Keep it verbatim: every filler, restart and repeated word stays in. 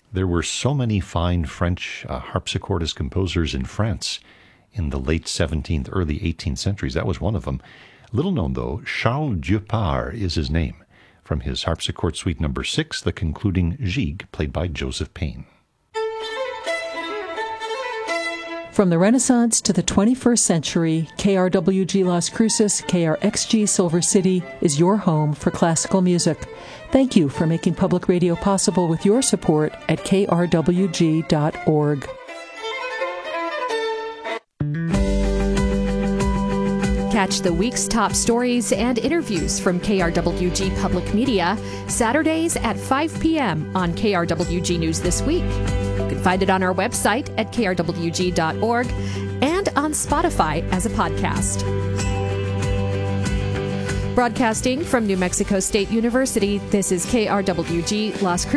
There were so many fine French uh, harpsichordist composers in France in the late seventeenth, early eighteenth centuries. That was one of them. Little known, though, Charles Dupart is his name, from his harpsichord suite number six, the concluding Gigue, played by Joseph Payne. From the Renaissance to the twenty-first century, K R W G Las Cruces, K R X G Silver City is your home for classical music. Thank you for making public radio possible with your support at k r w g dot org. Catch the week's top stories and interviews from K R W G Public Media Saturdays at five p.m. on K R W G News This Week. You can find it on our website at k r w g dot org and on Spotify as a podcast. Broadcasting from New Mexico State University, this is K R W G Las Cruces.